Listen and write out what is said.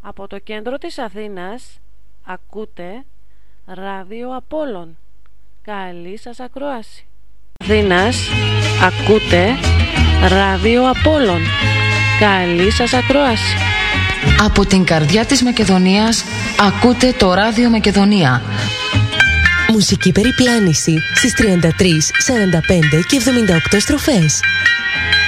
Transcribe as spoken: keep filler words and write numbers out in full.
Από το κέντρο της Αθήνας ακούτε ράδιο Απόλλων. Καλή σας ακρόαση. Αθήνας ακούτε ράδιο Απόλλων. Καλή σας ακρόαση. Από την καρδιά της Μακεδονίας ακούτε το ράδιο Μακεδονία. Μουσική περιπλάνηση στις τριάντα τρεις, σαράντα πέντε και εβδομήντα οκτώ στροφές.